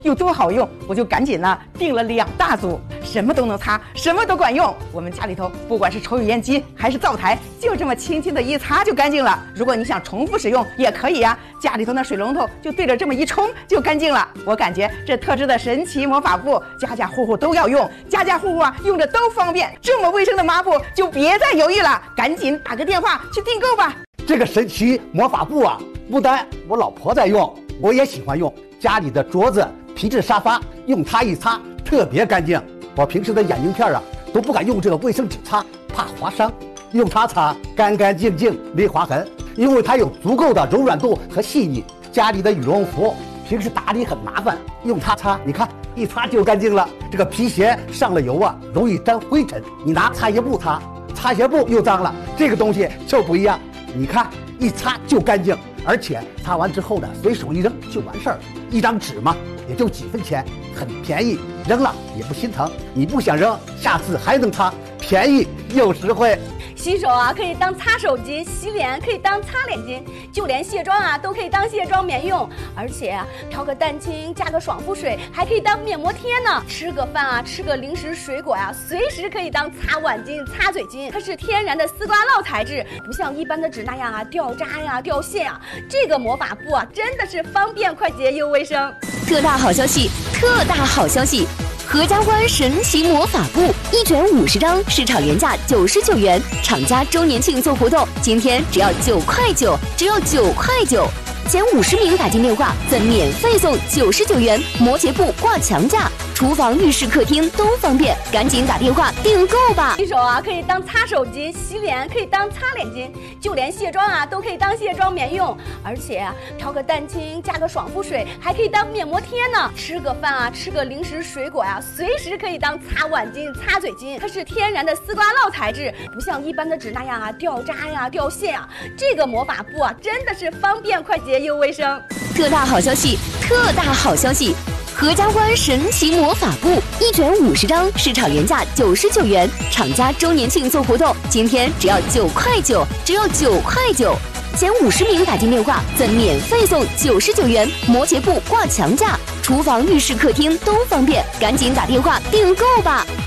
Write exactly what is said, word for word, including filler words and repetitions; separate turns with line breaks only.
有多好用，我就赶紧呢订了两大组，什么都能擦，什么都管用。我们家里头不管是抽油烟机还是灶台，就这么轻轻的一擦就干净了。如果你想重复使用也可以呀、啊，家里头那水龙头就对着这么一冲就干净了。我感觉这特制的神奇魔法布，家家户户都要用，家家户户啊用着都方便。这么卫生的抹布就别再犹豫了，赶紧打个电话去订购吧。
这个神奇魔法布啊，不单我老婆在用，我也喜欢用。家里的桌子、皮质沙发用它一擦特别干净。我平时的眼镜片啊都不敢用这个卫生纸擦，怕划伤，用它擦干干净净没划痕，因为它有足够的柔软度和细腻。家里的羽绒服平时打理很麻烦，用它擦你看一擦就干净了。这个皮鞋上了油啊容易沾灰尘，你拿擦鞋布擦，擦鞋布又脏了，这个东西就不一样，你看一擦就干净，而且擦完之后呢随手一扔就完事儿，一张纸嘛也就几分钱，很便宜，扔了也不心疼。你不想扔，下次还能擦，便宜又实惠。
洗手啊可以当擦手巾，洗脸可以当擦脸巾，就连卸妆啊都可以当卸妆棉用。而且啊调个蛋清加个爽肤水还可以当面膜贴呢。吃个饭啊吃个零食水果呀、啊、随时可以当擦碗巾擦嘴巾。它是天然的丝瓜酪材质，不像一般的纸那样啊掉渣呀掉屑呀。这个魔法布啊真的是方便快捷又卫生。
特大好消息，特大好消息！合家欢神奇魔法布一卷五十张，市场原价九十九元，厂家周年庆做活动，今天只要九块九，只要九块九，前五十名打进电话赠免费送九十九元摩羯布挂墙架，厨房、浴室、客厅都方便，赶紧打电话订购吧！
洗手啊可以当擦手巾，洗脸可以当擦脸巾，就连卸妆啊都可以当卸妆棉用。而且啊调个蛋清加个爽肤水还可以当面膜贴呢。吃个饭啊吃个零食水果呀、啊、随时可以当擦碗巾擦嘴巾。它是天然的丝瓜酪材质，不像一般的纸那样啊掉渣呀掉屑呀。这个魔法布啊真的是方便快捷又卫生。
特大好消息，特大好消息！合家欢神奇魔法布一卷五十张，市场原价九十九元，厂家周年庆做活动，今天只要九块九，只要九块九，前五十名打进电话赠免费送九十九元摩羯布挂墙架，厨房、浴室、客厅都方便，赶紧打电话订购吧！